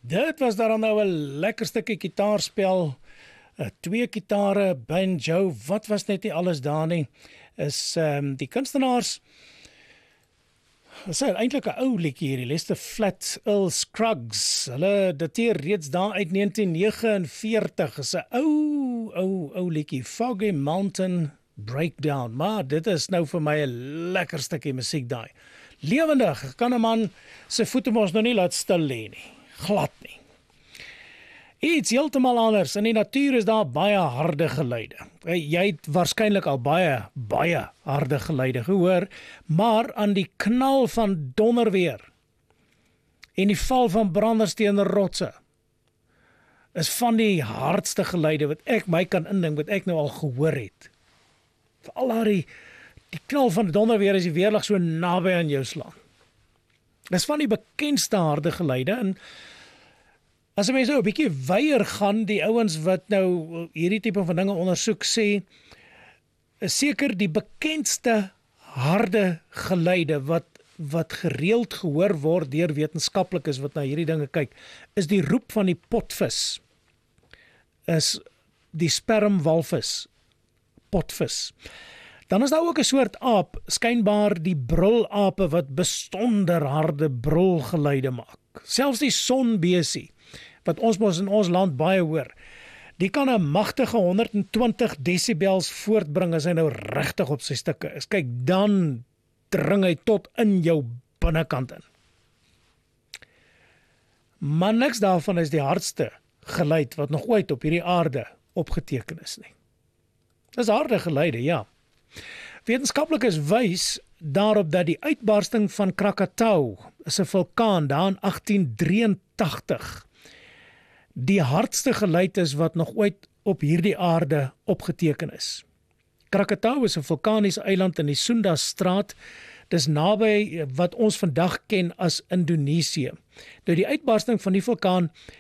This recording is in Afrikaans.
Dit was daar nou 'n lekker stukkie gitaarspel, 2 gitare, banjo, wat was net nie alles daar nie, is die kunstenaars, is eintlik 'n ou liedjie hierdie, Lester Flat Earl Scruggs, hulle dateer reeds daar uit 1949, is 'n ou liedjie, Foggy Mountain Breakdown, maar dit is nou vir my 'n lekker stukkie musiek daai. Lewendig, kan 'n man sy voete mos nou nie laat stil lê nie, glad nie. Iets heeltemal anders, in die natuur is daar baie harde geluide. Jy het waarskynlik al baie harde geluide gehoor, maar aan die knal van donderweer en die val van branderstene rotse is van die hardste geluide wat ek my kan indink, wat ek nou al gehoor het. Veral daar die knal van donderweer as die weerlig so naby aan jou slaan. Dis van die bekendste harde geluide, en as jy mense nou 'n bietjie weier gaan, die ouens wat nou hierdie tipe van dinge ondersoek sê, is seker die bekendste harde geluide wat gereeld gehoor word deur wetenskaplikes wat na hierdie dinge kyk, is die roep van die potvis, is die spermwalvis, potvis. Dan is daar ook 'n soort aap, skynbaar die brulape wat besonder harde brulgeluide maak. Selfs die sonbesie, wat ons mos in ons land baie hoor, die kan 'n magtige 120 decibels voortbring as hy nou regtig op sy stukke is. Kyk, dan dring hy tot in jou binnekant in. Maar niks daarvan is die hardste geluid wat nog ooit op hierdie aarde opgeteken is nie. Dis harde geluide, ja. Wetenskaplikes wys daarop dat die uitbarsting van Krakatau, is 'n vulkaan daar in 1883, die hardste geluid is wat nog ooit op hierdie aarde opgeteken is. Krakatau is 'n vulkaniese eiland in die Sunda-straat, dis naby wat ons vandag ken as Indonesië. Nou die uitbarsting van die vulkaan